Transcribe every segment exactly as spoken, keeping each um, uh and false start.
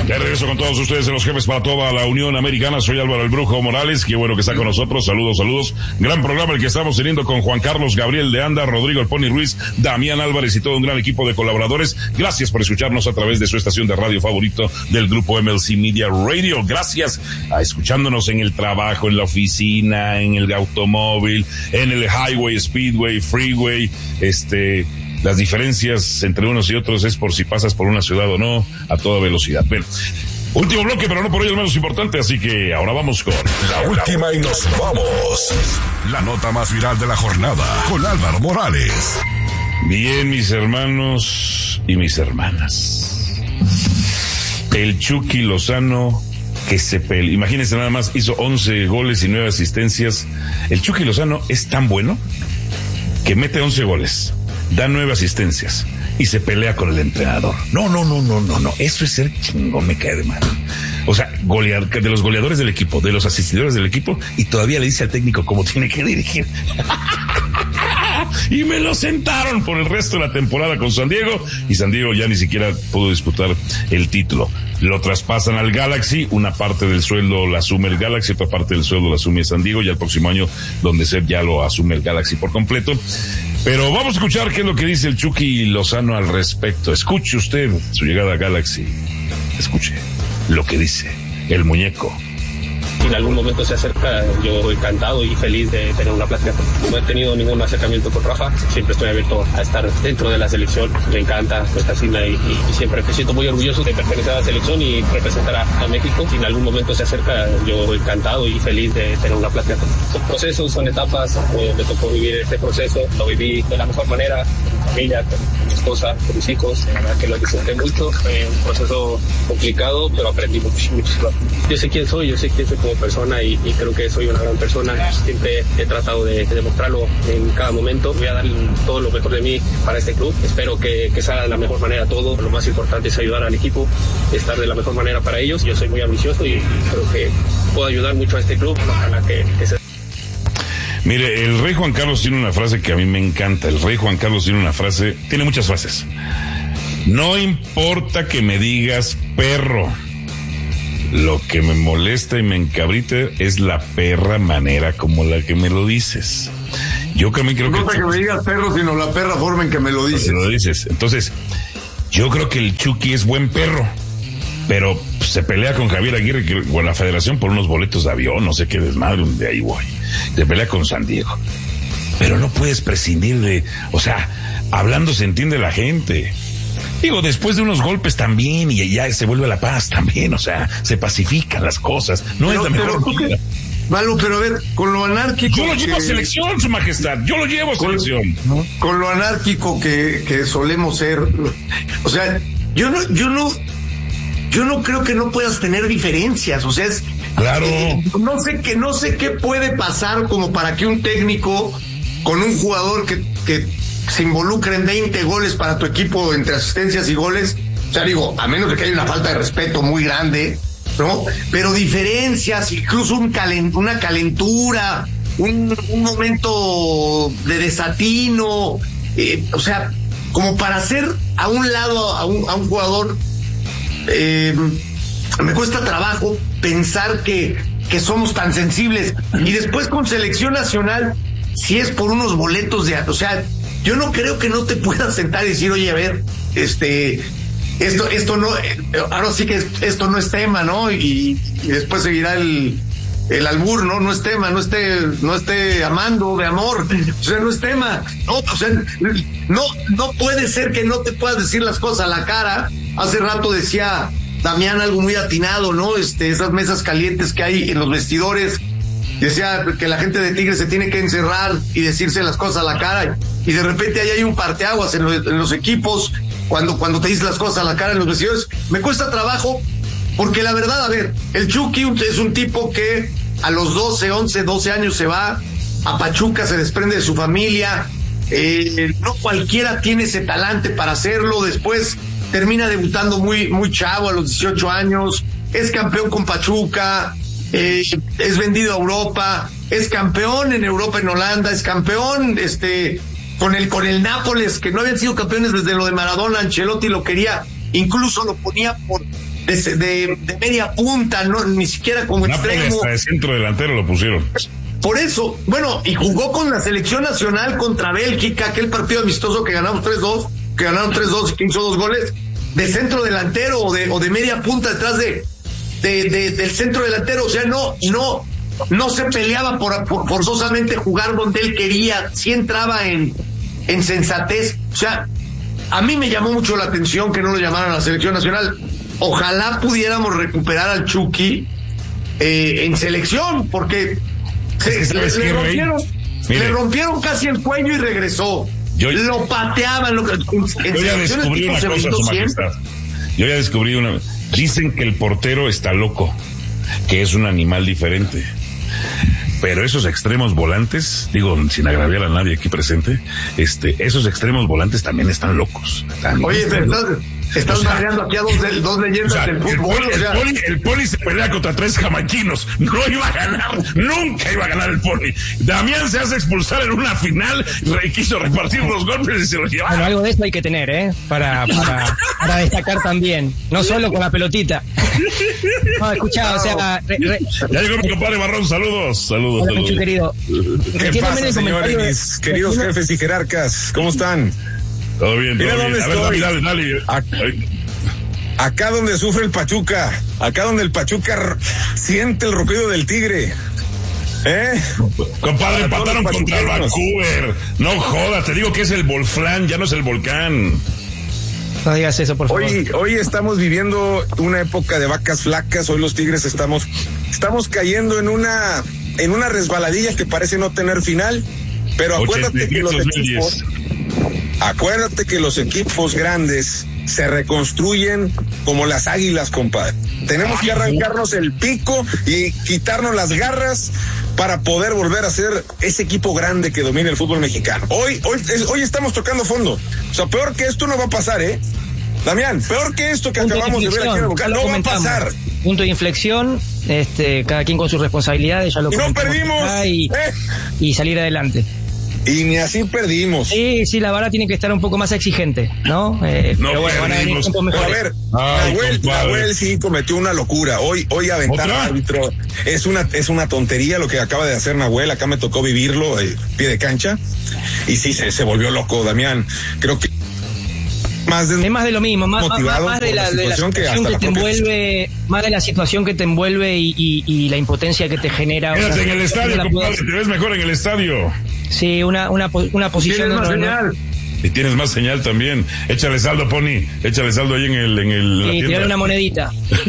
De regreso con todos ustedes en Los Jefes para toda la Unión Americana. Soy Álvaro el Brujo Morales. Qué bueno que está con nosotros. Saludos, saludos. Gran programa el que estamos teniendo con Juan Carlos, Gabriel de Anda, Rodrigo el Pony Ruiz, Damián Álvarez y todo un gran equipo de colaboradores. Gracias por escucharnos a través de su estación de radio favorito del grupo M L C Media Radio. Gracias a escuchándonos en el trabajo, en la oficina, en el automóvil, en el highway, speedway, freeway, este... Las diferencias entre unos y otros es por si pasas por una ciudad o no, a toda velocidad. Bien. Último bloque, pero no por ello el menos importante, así que ahora vamos con la última y nos vamos. La nota más viral de la jornada con Álvaro Morales. Bien, mis hermanos y mis hermanas. El Chucky Lozano que se pelea. Imagínense nada más, hizo once goles y nueve asistencias. El Chucky Lozano es tan bueno que mete once goles. Da nueve asistencias y se pelea con el entrenador. No, no, no, no, no, no. Eso es ser chingón, me cae de mal. O sea, golear, de los goleadores del equipo, de los asistidores del equipo, y todavía le dice al técnico cómo tiene que dirigir. Y me lo sentaron por el resto de la temporada con San Diego, y San Diego ya ni siquiera pudo disputar el título. Lo traspasan al Galaxy, una parte del sueldo la asume el Galaxy, otra parte del sueldo la asume San Diego, ya el próximo año, donde Seb ya lo asume el Galaxy por completo. Pero vamos a escuchar qué es lo que dice el Chucky Lozano al respecto. Escuche usted su llegada a Galaxy. Escuche lo que dice el muñeco. Si en algún momento se acerca, yo encantado y feliz de tener una plática. No he tenido ningún acercamiento con Rafa, siempre estoy abierto a estar dentro de la selección. Me encanta esta sigla y, y, y siempre me siento muy orgulloso de pertenecer a la selección y representar a, a México. Si en algún momento se acerca, yo encantado y feliz de tener una plática. Son procesos, son etapas, eh, me tocó vivir este proceso, lo viví de la mejor manera, con mi familia, con mi esposa, con mis hijos, la verdad que lo disfruté mucho. Fue un proceso complicado, pero aprendí muchísimo. Yo sé quién soy, yo sé quién soy como persona y, y creo que soy una gran persona. Siempre he tratado de, de demostrarlo en cada momento. Voy a dar todo lo mejor de mí para este club. Espero que, que salga de la mejor manera todo. Lo más importante es ayudar al equipo, estar de la mejor manera para ellos. Yo soy muy ambicioso y creo que puedo ayudar mucho a este club. Ojalá que, que se... Mire, el rey Juan Carlos tiene una frase que a mí me encanta. El rey Juan Carlos tiene una frase, tiene muchas frases. No importa que me digas perro. Lo que me molesta y me encabrita es la perra manera como la que me lo dices. Yo también creo no que... No para que me digas perro, sino la perra forma en que me lo dices. Me lo dices. Entonces, yo creo que el Chucky es buen perro, pero se pelea con Javier Aguirre o la Federación por unos boletos de avión, no sé qué desmadre, de ahí voy. Se pelea con San Diego. Pero no puedes prescindir de... O sea, hablando se entiende la gente. Digo, después de unos golpes también, y ya se vuelve la paz también, o sea, se pacifican las cosas. No pero, es la mejor manera. Malo, pero a ver, con lo anárquico... Yo lo llevo que, a selección, su majestad, yo lo llevo a con, selección. ¿no? Con lo anárquico que, que solemos ser, o sea, yo no, yo no, yo no creo que no puedas tener diferencias, o sea, es... Claro. Eh, no sé qué, no sé qué puede pasar como para que un técnico con un jugador que... que se involucra en veinte goles para tu equipo entre asistencias y goles, o sea, digo, a menos de que haya una falta de respeto muy grande, ¿no? Pero diferencias, incluso un calent, una calentura, un, un momento de desatino, eh, o sea, como para hacer a un lado a un, a un jugador, eh, me cuesta trabajo pensar que, que somos tan sensibles. Y después con selección nacional, si es por unos boletos de, o sea, yo no creo que no te puedas sentar y decir, oye, a ver, este, esto, esto no, ahora sí que esto no es tema, ¿no? Y, y después seguirá el, el albur, ¿no? No es tema, no esté, no esté amando de amor, o sea, no es tema, no, o sea, no, no puede ser que no te puedas decir las cosas a la cara. Hace rato decía Damián algo muy atinado, ¿no? Este, esas mesas calientes que hay en los vestidores. Decía que la gente de Tigres se tiene que encerrar y decirse las cosas a la cara, y de repente ahí hay un parteaguas en, lo, en los equipos cuando, cuando te dices las cosas a la cara en los vestidores. Me cuesta trabajo porque la verdad, a ver, el Chucky es un tipo que a los doce, once, doce años se va a Pachuca, se desprende de su familia, eh, no cualquiera tiene ese talante para hacerlo. Después termina debutando muy, muy chavo a los dieciocho años, es campeón con Pachuca. Eh, es vendido a Europa, es campeón en Europa, en Holanda, es campeón este con el con el Nápoles, que no habían sido campeones desde lo de Maradona. Ancelotti lo quería, incluso lo ponía por de, de, de media punta, no, ni siquiera como Nápoles extremo. hasta de centro delantero lo pusieron. Por eso, bueno, y jugó con la selección nacional contra Bélgica, aquel partido amistoso que ganamos tres dos, que ganaron tres dos y que hizo dos goles, de centro delantero o de, o de media punta detrás de, de, de del centro delantero. O sea, no, no, no se peleaba por, por forzosamente jugar donde él quería, sí entraba en, en sensatez. O sea, a mí me llamó mucho la atención que no lo llamaran a la selección nacional. Ojalá pudiéramos recuperar al Chucky eh, en selección, porque se, le, le, rompieron, le rompieron casi el cuello y regresó. Yo, lo pateaban. Lo, en yo ya descubrí una cosa, Su Majestad. Yo ya descubrí una. Dicen que el portero está loco, que es un animal diferente. Pero esos extremos volantes, digo, sin agraviar a nadie aquí presente, este, esos extremos volantes también están locos. También Oye, están pero locos. Estás o sea, mareando aquí a dos, de, dos leyendas o sea, del fútbol. El poli, o sea. el, poli, el poli se pelea contra tres jamaiquinos. No iba a ganar, nunca iba a ganar el poli. Damián se hace expulsar en una final, re, quiso repartir los golpes y se los llevaba. Bueno, algo de eso hay que tener, ¿eh? Para, para, para destacar también. No solo con la pelotita. No, escuchá, o sea... Re, re, ya llegó mi compadre Barrón, saludos. Saludos, hola, saludos. Michu, querido. ¿Qué pasa, señores, mis queridos jefes y jerarcas? ¿Cómo están? Todo bien, todo Mira bien. dónde A ver, estoy. dale, dale, dale. Ac- Acá donde sufre el Pachuca, acá donde el Pachuca r- siente el rugido del tigre. ¿Eh? Compadre, Para empataron todos los contra el pachuqueros. Vancouver. No joda, te digo que es el Volflán, ya no es el volcán. No digas eso, por favor. Hoy, hoy estamos viviendo una época de vacas flacas. Hoy los tigres estamos, estamos cayendo en una, en una resbaladilla que parece no tener final. Pero acuérdate que los equipos, acuérdate que los equipos grandes se reconstruyen como las águilas, compadre. Tenemos que arrancarnos el pico y quitarnos las garras para poder volver a ser ese equipo grande que domina el fútbol mexicano. Hoy, hoy, es, hoy estamos tocando fondo. O sea, peor que esto no va a pasar, ¿eh? Damián, peor que esto que Punto acabamos de, de ver aquí en el Bocal, no va a pasar. Punto de inflexión, este, cada quien con sus responsabilidades, ya lo y no perdimos. Y, ¿eh? y salir adelante. Y ni así perdimos. Sí, sí, la vara tiene que estar un poco más exigente, ¿no? Eh, No pero bueno, van a venir perdimos. tiempos Pero a mejores. ver, Ay, Nahuel, compadre. Nahuel sí cometió una locura. Hoy, hoy aventar ¿Otra? al árbitro es una, es una tontería lo que acaba de hacer Nahuel. Acá me tocó vivirlo, eh, pie de cancha. Y sí, se, se volvió loco, Damián. Creo que más de, es más de lo mismo, más, más, más de, la, de la situación que, que, que te propia... envuelve, más de la situación que te envuelve y, y, y la impotencia que te genera. Quédate o sea, en el estadio, compadre, te ves mejor en el estadio. Sí, una, una, una posición. ¿Tienes más no, señal? No, Y tienes más señal también. Échale saldo, Pony. Échale saldo ahí en el, en el, en la y tienda. tirar una monedita.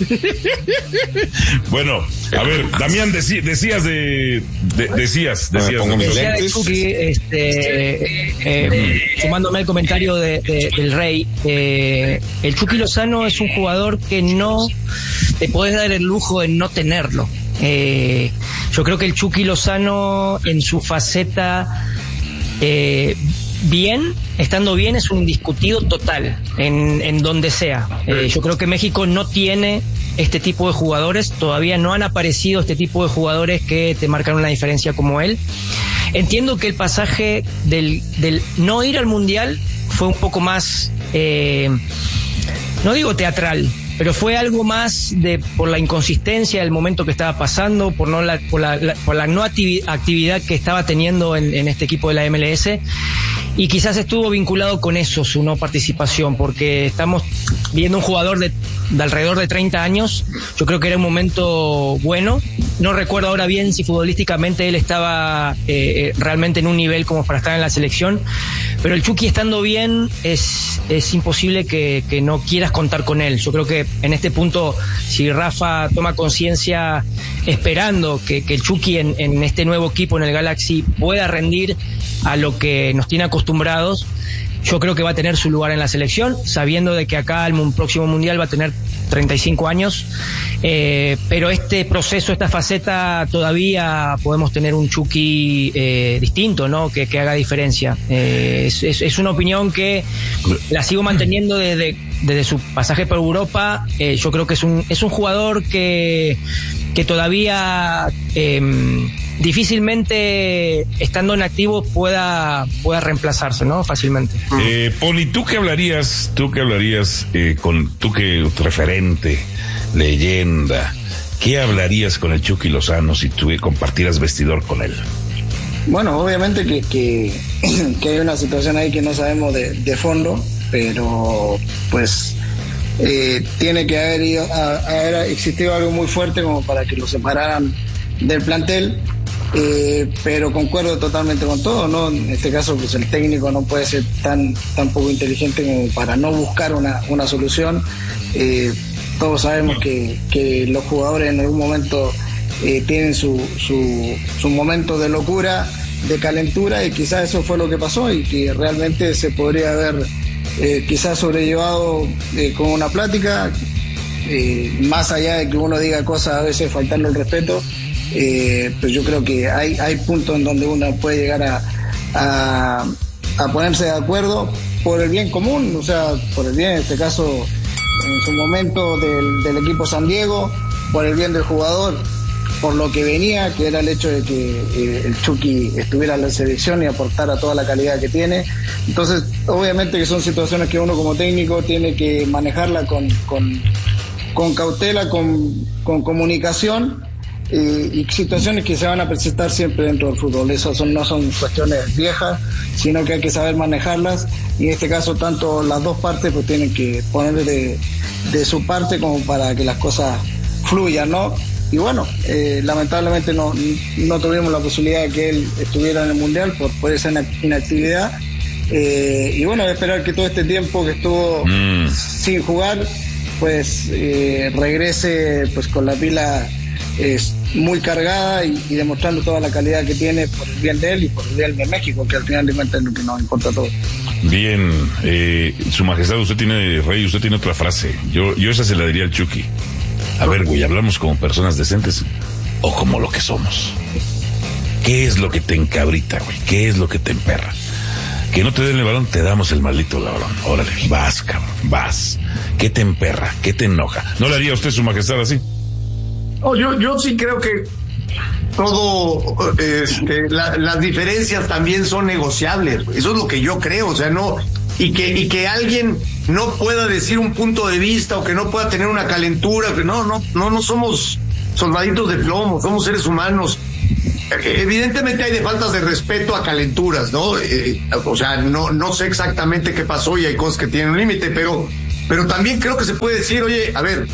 Bueno, a ver, Damián, decí, decías de, de decías, decías. Me pongo mis Decía de lentes. Chucky, este, eh, sumándome al comentario de, de, del Rey, eh, el Chucky Lozano es un jugador que no te podés dar el lujo de no tenerlo. Eh, yo creo que el Chucky Lozano en su faceta eh, bien, estando bien, es un indiscutido total en, en donde sea. Eh, yo creo que México no tiene este tipo de jugadores, todavía no han aparecido este tipo de jugadores que te marcan una diferencia como él. Entiendo que el pasaje del, del no ir al Mundial fue un poco más, eh, no digo teatral, pero fue algo más de por la inconsistencia del momento que estaba pasando, por no la, por la, la, por la no activi- actividad que estaba teniendo en, en este equipo de la M L S, y quizás estuvo vinculado con eso su no participación, porque estamos viendo un jugador de, de alrededor de treinta años. Yo creo que era un momento bueno. No recuerdo ahora bien si futbolísticamente él estaba eh, realmente en un nivel como para estar en la selección, pero el Chucky estando bien es, es imposible que, que no quieras contar con él. Yo creo que en este punto, si Rafa toma conciencia esperando que, que el Chucky en, en este nuevo equipo, en el Galaxy, pueda rendir a lo que nos tiene acostumbrados, yo creo que va a tener su lugar en la selección, sabiendo de que acá el próximo Mundial va a tener treinta y cinco años, eh, pero este proceso, esta faceta, todavía podemos tener un Chucky eh, distinto, ¿no? Que, que haga diferencia. Eh, es, es, es una opinión que la sigo manteniendo desde, desde su pasaje por Europa. Eh, yo creo que es un, es un jugador que, que todavía eh, difícilmente estando en activo pueda, pueda reemplazarse, ¿no? Fácilmente. Eh, Poli, ¿tú qué hablarías, tú qué hablarías eh, con, tú que referente, leyenda, qué hablarías con el Chucky Lozano si tú compartieras vestidor con él? Bueno, obviamente que, que, que hay una situación ahí que no sabemos de, de fondo, pero pues eh, tiene que haber, ido, a, haber existido algo muy fuerte como para que lo separaran del plantel, eh, pero concuerdo totalmente con todo, ¿no? En este caso, pues el técnico no puede ser tan, tan poco inteligente como para no buscar una, una solución. Eh, todos sabemos que, que los jugadores en algún momento Eh, tienen su, su, su momento de locura, de calentura, y quizás eso fue lo que pasó y que realmente se podría haber eh, quizás sobrellevado eh, con una plática, eh, más allá de que uno diga cosas a veces faltando el respeto, eh, pues yo creo que hay, hay puntos en donde uno puede llegar a, a, a ponerse de acuerdo por el bien común, o sea, por el bien, en este caso, en su momento del, del equipo San Diego, por el bien del jugador, por lo que venía, que era el hecho de que eh, el Chucky estuviera en la selección y aportara toda la calidad que tiene. Entonces, obviamente que son situaciones que uno como técnico tiene que manejarla con, con, con cautela, con, con comunicación, eh, y situaciones que se van a presentar siempre dentro del fútbol. Esas son, no son cuestiones viejas, sino que hay que saber manejarlas, y en este caso tanto las dos partes pues tienen que poner de, de su parte como para que las cosas fluyan, ¿no? Y bueno, eh, lamentablemente no, no tuvimos la posibilidad de que él estuviera en el Mundial por, por esa inactividad. Eh, y bueno, esperar que todo este tiempo que estuvo mm. sin jugar, pues eh, regrese pues con la pila eh, muy cargada y, y demostrando toda la calidad que tiene por el bien de él y por el bien de México, que al final de cuentas es lo que nos importa a todos. Bien, eh, Su Majestad, usted tiene, Rey, usted tiene otra frase. Yo, yo esa se la diría al Chucky. A ver, güey, ¿hablamos como personas decentes o como lo que somos? ¿Qué es lo que te encabrita, güey? ¿Qué es lo que te emperra? Que no te den el balón, te damos el maldito balón. Órale, vas, cabrón, vas. ¿Qué te emperra? ¿Qué te enoja? ¿No le haría a usted, Su Majestad, así? Oh, yo, yo sí creo que todo, este, la, las diferencias también son negociables. Eso es lo que yo creo, o sea, no... Y que, y que alguien no pueda decir un punto de vista o que no pueda tener una calentura, que no, no, no, no somos soldaditos de plomo, somos seres humanos. Evidentemente hay de faltas de respeto a calenturas, ¿no? Eh, o sea, no, no sé exactamente qué pasó y hay cosas que tienen un límite, pero, pero también creo que se puede decir, oye, a ver,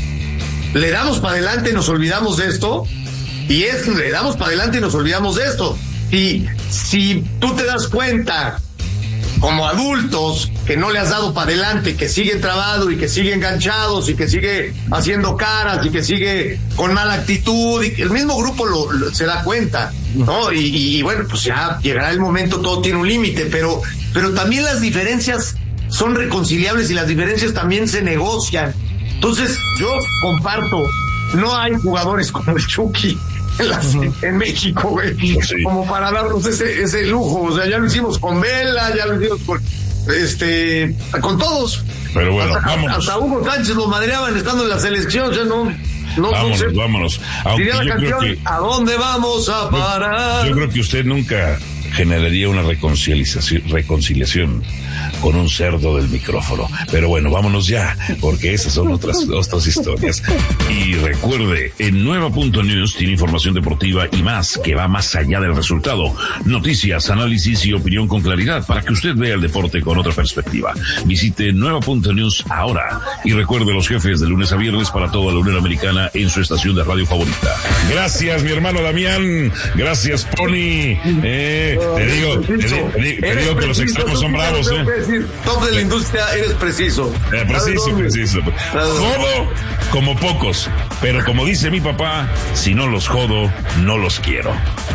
le damos para adelante y nos olvidamos de esto, y es, le damos para adelante y nos olvidamos de esto. Y si tú te das cuenta como adultos que no le has dado para adelante, que sigue trabado y que sigue enganchados y que sigue haciendo caras y que sigue con mala actitud, y el mismo grupo lo, lo se da cuenta, ¿no? Y, y, y bueno, pues ya llegará el momento, todo tiene un límite, pero pero también las diferencias son reconciliables y las diferencias también se negocian. Entonces yo comparto, no hay jugadores como el Chucky en, las, uh-huh. en México, güey, sí. como para darnos ese ese lujo. O sea, ya lo hicimos con Vela, ya lo hicimos con este con todos. Pero bueno, hasta, vámonos. Hasta Hugo Sánchez lo madreaban estando en la selección, o sea, no, no, vámonos, no sé. vámonos. Aunque diría la canción, que, ¿a dónde vamos a parar? Yo, yo creo que usted nunca generaría una reconciliación, reconciliación con un cerdo del micrófono. Pero bueno, vámonos ya, porque esas son otras, otras historias. Y recuerde, en Nueva Punto News tiene información deportiva y más, que va más allá del resultado. Noticias, análisis y opinión con claridad, para que usted vea el deporte con otra perspectiva. Visite Nueva Punto News ahora. Y recuerde los jefes de lunes a viernes para toda la Unión Americana en su estación de radio favorita. Gracias, mi hermano Damián. Gracias, Pony. Eh, te digo, te, digo, te digo, te digo que los extremos son bravos, eh. Top de la industria, eres preciso. Eh, preciso, preciso. Jodo como pocos, pero como dice mi papá, si no los jodo, no los quiero.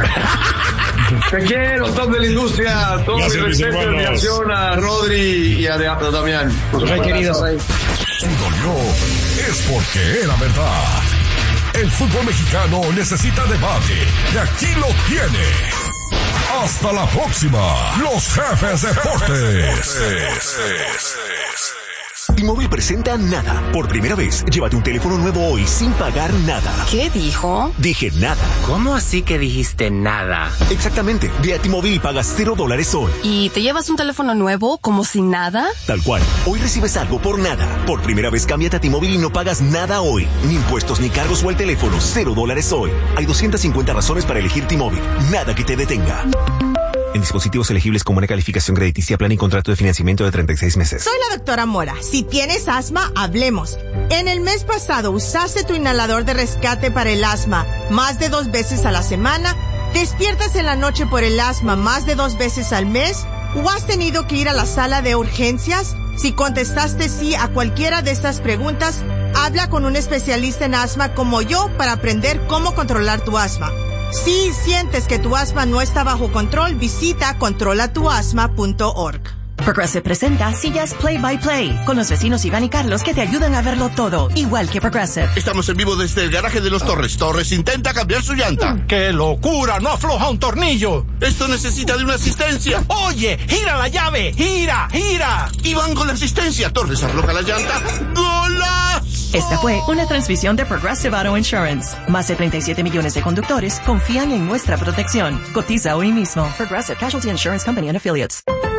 Te quiero, top de la industria. Todo mi respeto y admiración a Rodri y a Damián. Muy querido. Si dolió, es porque era verdad. El fútbol mexicano necesita debate, y aquí lo tiene. Hasta la próxima, los jefes deportes. T-Mobile presenta Nada. Por primera vez, llévate un teléfono nuevo hoy sin pagar nada. ¿Qué dijo? Dije nada. ¿Cómo así que dijiste nada? Exactamente. Ve a T-Mobile y pagas cero dólares hoy. ¿Y te llevas un teléfono nuevo como si nada? Tal cual. Hoy recibes algo por nada. Por primera vez, cámbiate a T-Mobile y no pagas nada hoy. Ni impuestos ni cargos o el teléfono. Cero dólares hoy. Hay doscientas cincuenta razones para elegir T-Mobile. Nada que te detenga. En dispositivos elegibles con buena calificación crediticia, plan y contrato de financiamiento de treinta y seis meses. Soy la doctora Mora. Si tienes asma, hablemos. En el mes pasado usaste tu inhalador de rescate para el asma más de dos veces a la semana, despiertas en la noche por el asma más de dos veces al mes, o has tenido que ir a la sala de urgencias. Si contestaste sí a cualquiera de estas preguntas, habla con un especialista en asma como yo para aprender cómo controlar tu asma. Si sientes que tu asma no está bajo control, visita controla tu asma punto org. Progressive presenta Sillas Play by Play con los vecinos Iván y Carlos que te ayudan a verlo todo, igual que Progressive. Estamos en vivo desde el garaje de los Torres. Torres intenta cambiar su llanta. ¡Qué locura! ¡No afloja un tornillo! Esto necesita de una asistencia. ¡Oye! ¡Gira la llave! ¡Gira! ¡Gira! Iván con la asistencia. Torres afloja la llanta. ¡Golazo! Esta fue una transmisión de Progressive Auto Insurance. Más de treinta y siete millones de conductores confían en nuestra protección. Cotiza hoy mismo. Progressive Casualty Insurance Company and Affiliates.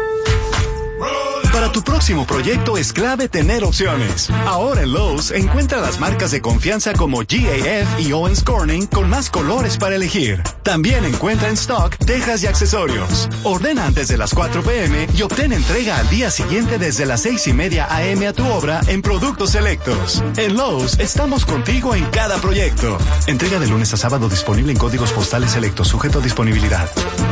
Para tu próximo proyecto es clave tener opciones. Ahora en Lowe's encuentra las marcas de confianza como G A F y Owens Corning con más colores para elegir. También encuentra en stock tejas y accesorios. Ordena antes de las cuatro p m y obtén entrega al día siguiente desde las seis y media a m a tu obra en productos selectos. En Lowe's estamos contigo en cada proyecto. Entrega de lunes a sábado disponible en códigos postales selectos, sujeto a disponibilidad.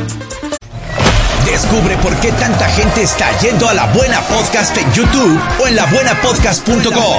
Descubre por qué tanta gente está yendo a La Buena Podcast en YouTube o en la buena podcast punto com.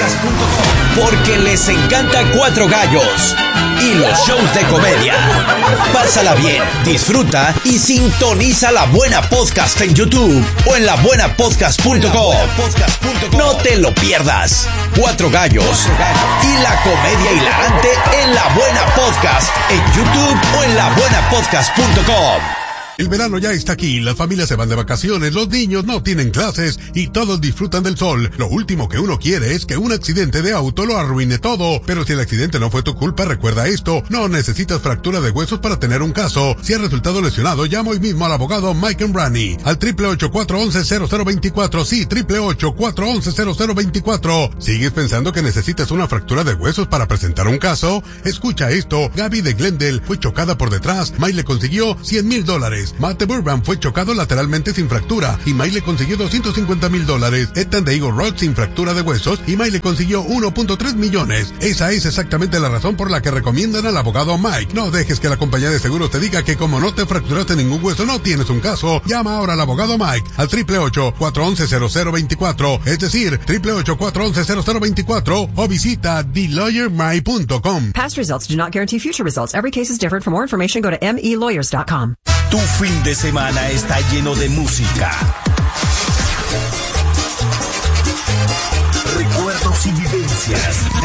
Porque les encanta Cuatro Gallos y los shows de comedia. Pásala bien, disfruta y sintoniza La Buena Podcast en YouTube o en la buena podcast punto com. No te lo pierdas. Cuatro Gallos y la comedia hilarante en La Buena Podcast en YouTube o en la buena podcast punto com. El verano ya está aquí, las familias se van de vacaciones, los niños no tienen clases y todos disfrutan del sol. Lo último que uno quiere es que un accidente de auto lo arruine todo. Pero si el accidente no fue tu culpa, recuerda esto, no necesitas fractura de huesos para tener un caso. Si has resultado lesionado, llama hoy mismo al abogado Mike Embrani al triple ocho cuatro once cero cero veinticuatro, sí, triple ocho cuatro once cero cero veinticuatro. ¿Sigues pensando que necesitas una fractura de huesos para presentar un caso? Escucha esto, Gaby de Glendale fue chocada por detrás, Mike le consiguió cien mil dólares. Matt de Burbank fue chocado lateralmente sin fractura y Mike le consiguió doscientos cincuenta mil dólares. Ethan de Eagle Rock sin fractura de huesos y Mike le consiguió uno punto tres millones. Esa es exactamente la razón por la que recomiendan al abogado Mike. No dejes que la compañía de seguros te diga que como no te fracturaste ningún hueso no tienes un caso. Llama ahora al abogado Mike al triple ocho cuatro once cero cero veinticuatro, es decir, triple ocho cuatro once cero cero veinticuatro o visita the lawyer mike punto com. Past results do not guarantee future results. Every case is different. For more information, go to m e lawyers dot com. Tu fin de semana está lleno de música, recuerdos y vivencias.